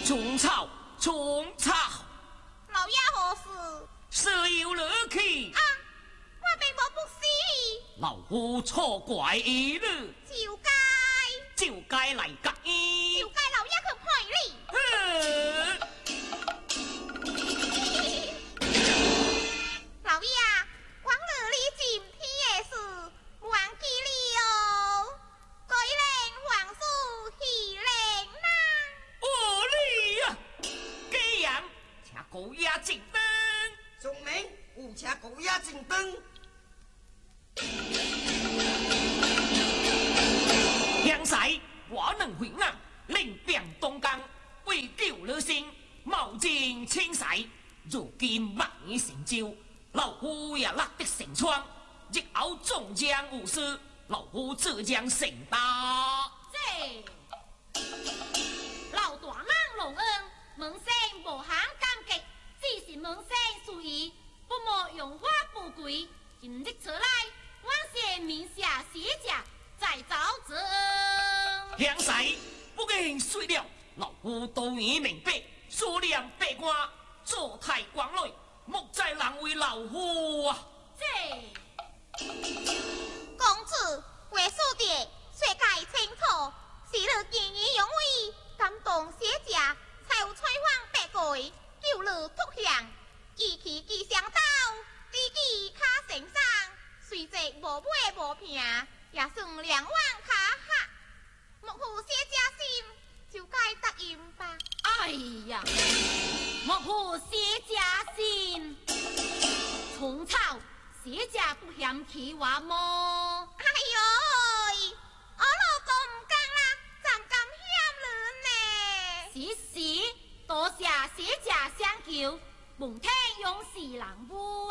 虫草，虫草。 老爷何事？ 是有乐气啊，我并无不是。 老夫错怪伊了，就该来改。 就该老爷去派你。老爷，往日你今天的事忘记了哦，改令皇叔喜令呐。 哦你呀，这样请狗爷进灯。 宋明，有请狗爷进灯。 乡婿，我能回南，领兵东江，为救了心，冒尽青史。如今万年成就，老夫也落得成窗，日后终将无事，老夫自将承担。 这老大郎隆恩，门生无限感激，只是门生属意，不莫用花不贵。今日出来，我先名下写家，再招之恩。 乡婿，不应随了，老夫都已明白，数量百官，坐太光内，莫再难为老夫啊！ 这公子为书爹，虽解清楚，是你见义勇为，感动写家，才有采访百鬼，救你脱险，义气吉祥刀，知己卡成上，虽则无买无平，也算两万卡下。莫负写家心，就该答应吧。 哎呀，莫负写家心，虫草写家不嫌弃我么？ 哎呦，我老公唔讲啦，怎敢欠人呢？ 是多谢写家相求，蒙听勇士人物。